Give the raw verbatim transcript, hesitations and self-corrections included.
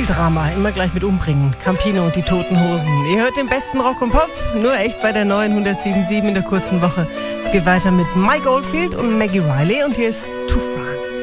Viel Drama, immer gleich mit umbringen. Campino und die Toten Hosen. Ihr hört den besten Rock und Pop, nur echt bei der neuen hundertsieben Komma sieben in der kurzen Woche. Es geht weiter mit Mike Oldfield und Maggie Riley und hier ist To